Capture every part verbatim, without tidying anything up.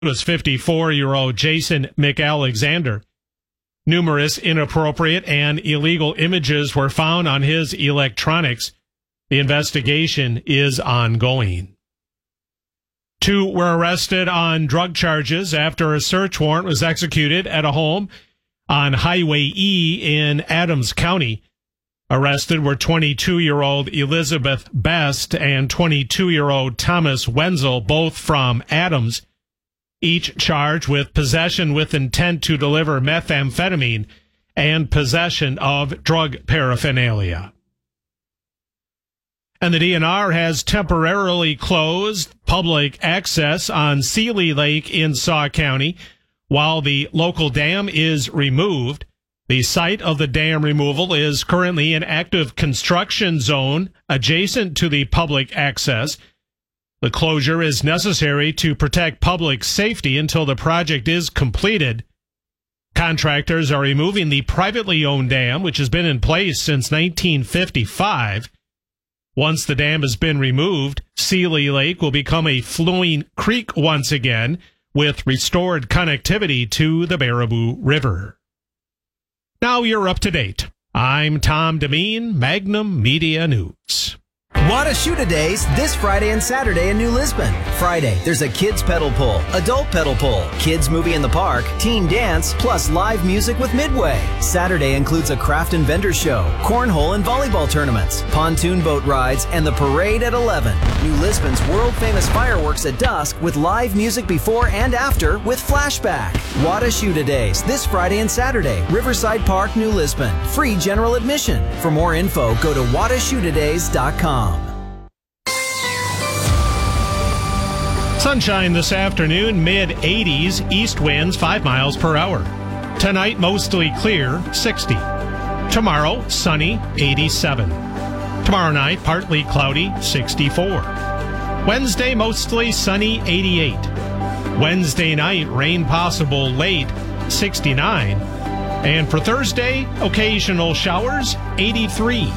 was fifty-four-year-old Jason McAlexander. Numerous inappropriate and illegal images were found on his electronics. The investigation is ongoing. Two were arrested on drug charges after a search warrant was executed at a home on Highway E in Adams County. Arrested were twenty-two-year-old Elizabeth Best and twenty-two-year-old Thomas Wenzel, both from Adams, each charged with possession with intent to deliver methamphetamine and possession of drug paraphernalia. And the D N R has temporarily closed public access on Seeley Lake in Sauk County while the local dam is removed. The site of the dam removal is currently an active construction zone adjacent to the public access. The closure is necessary to protect public safety until the project is completed. Contractors are removing the privately owned dam, which has been in place since nineteen fifty-five. Once the dam has been removed, Seeley Lake will become a flowing creek once again, with restored connectivity to the Baraboo River. Now you're up to date. I'm Tom Demeen, Magnum Media News. Wada Shoota Days this Friday and Saturday in New Lisbon. Friday, there's a kids pedal pull, adult pedal pull, kids movie in the park, teen dance, plus live music with Midway. Saturday includes a craft and vendor show, cornhole and volleyball tournaments, pontoon boat rides, and the parade at eleven. New Lisbon's world-famous fireworks at dusk with live music before and after with Flashback. Wada Shoota Days this Friday and Saturday, Riverside Park, New Lisbon. Free general admission. For more info, go to wada shoota days dot com. Sunshine this afternoon, mid eighties, east winds five miles per hour. Tonight, mostly clear, sixty. Tomorrow, sunny, eighty-seven. Tomorrow night, partly cloudy, sixty-four. Wednesday, mostly sunny, eighty-eight. Wednesday night, rain possible late, sixty-nine. And for Thursday, occasional showers, eighty-three.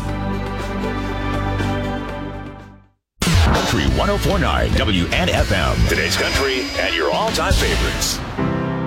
Country one oh four point nine W N F M. Today's country and your all-time favorites.